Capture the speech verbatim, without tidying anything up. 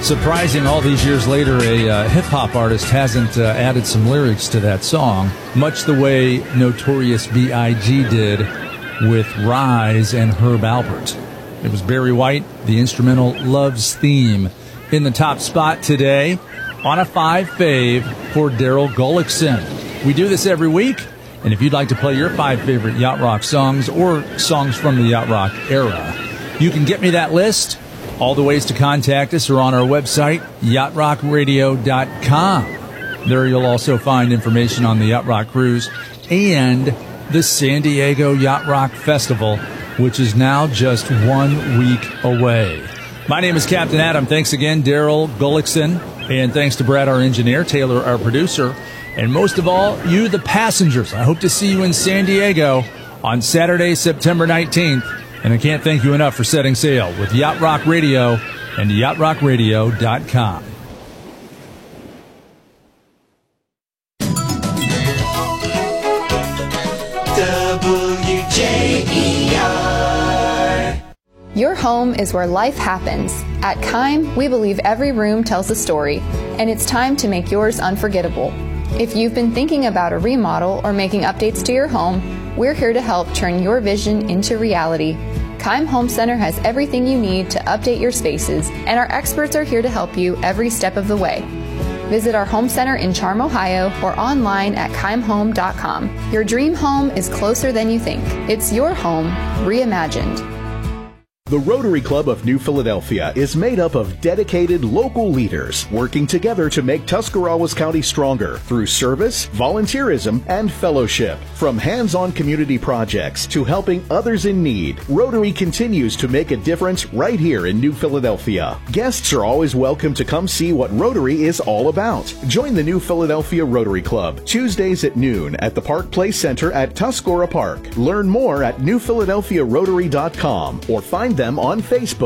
Surprising, all these years later, a uh, hip-hop artist hasn't uh, added some lyrics to that song, much the way Notorious B I G did with Rise and Herb Alpert. It was Barry White, the instrumental Love's Theme, in the top spot today on a five fave for Daryl Gullickson. We do this every week, and if you'd like to play your five favorite Yacht Rock songs or songs from the Yacht Rock era, you can get me that list. All the ways to contact us are on our website, yacht rock radio dot com. There you'll also find information on the Yacht Rock Cruise and the San Diego Yacht Rock Festival, which is now just one week away. My name is Captain Adam. Thanks again, Daryl Gullickson. And thanks to Brad, our engineer, Taylor, our producer, and most of all, you, the passengers. I hope to see you in San Diego on Saturday, September nineteenth. And I can't thank you enough for setting sail with Yacht Rock Radio and yacht rock radio dot com. W J E R. Your home is where life happens. At Keim, we believe every room tells a story, and it's time to make yours unforgettable. If you've been thinking about a remodel or making updates to your home, we're here to help turn your vision into reality. Keim Home Center has everything you need to update your spaces, and our experts are here to help you every step of the way. Visit our home center in Charm, Ohio, or online at keim home dot com. Your dream home is closer than you think. It's your home reimagined. The Rotary Club of New Philadelphia is made up of dedicated local leaders working together to make Tuscarawas County stronger through service, volunteerism, and fellowship. From hands-on community projects to helping others in need, Rotary continues to make a difference right here in New Philadelphia. Guests are always welcome to come see what Rotary is all about. Join the New Philadelphia Rotary Club Tuesdays at noon at the Park Place Center at Tuscarora Park. Learn more at new philadelphia rotary dot com or find them on Facebook.